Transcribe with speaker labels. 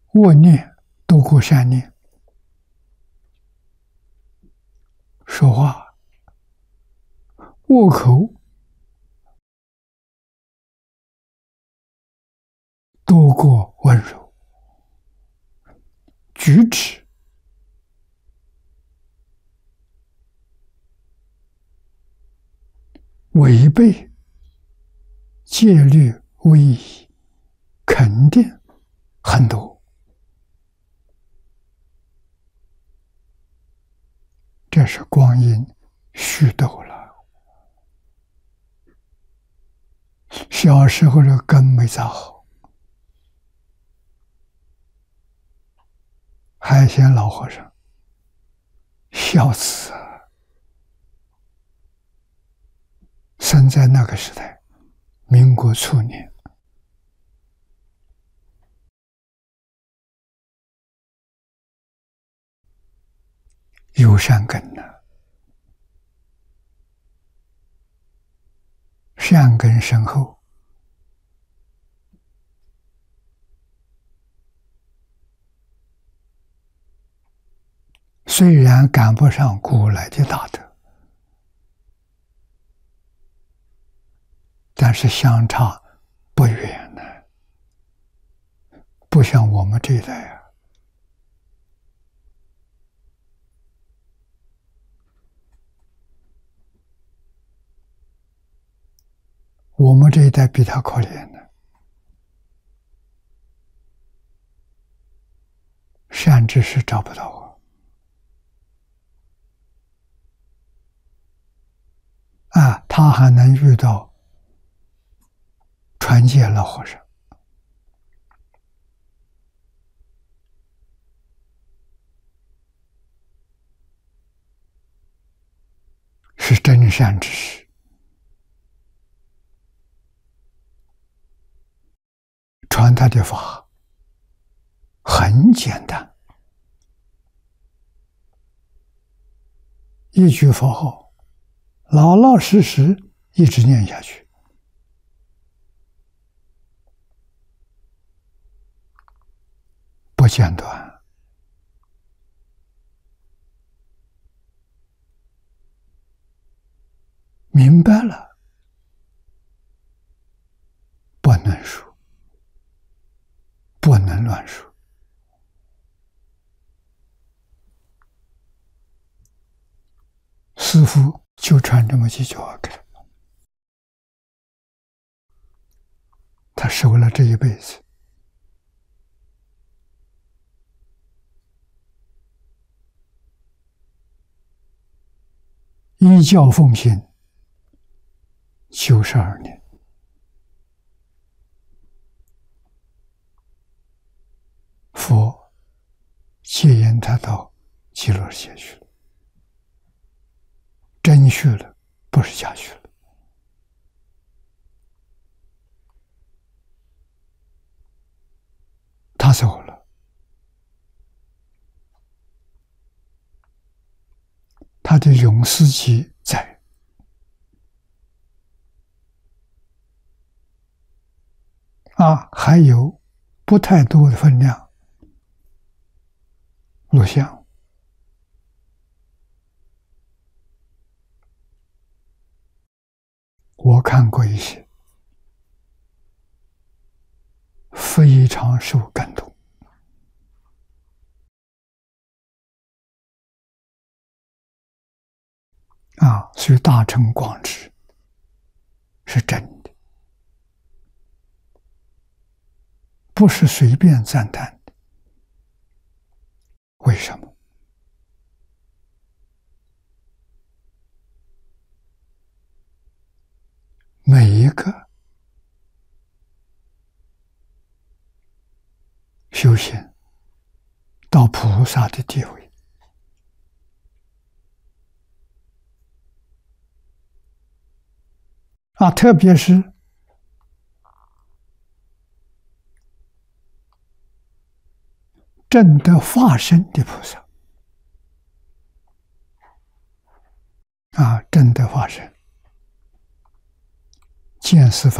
Speaker 1: 恶念多过善念，说话恶口多过温柔，举止违背戒律威仪，肯定很多。这是光阴虚度了。小时候的根没扎好，还嫌老和尚孝子啊！生在那个时代，民国初年，有善根呢，善根深厚，虽然赶不上古来的大德，但是相差不远呢，不像我们这一代啊。我们这一代比他可怜呢，善知识找不到啊！他还能遇到传戒老和尚，是真善知识，传他的法很简单，一句佛号，老老实实一直念下去，不间断。明白了，不能说，不能乱说。师父就传这么几句话给他，他守了这一辈子。依教奉行92年，佛接引他到极乐世界去了，真去了，不是假去了。他走了，他的永思集在，还有不太多的分量录像，我看过一些，非常受感动。所以大乘广智是真的，不是随便赞叹的。为什么？每一个修行到菩萨的地位，特别是证得化身的菩萨，证得化身，见思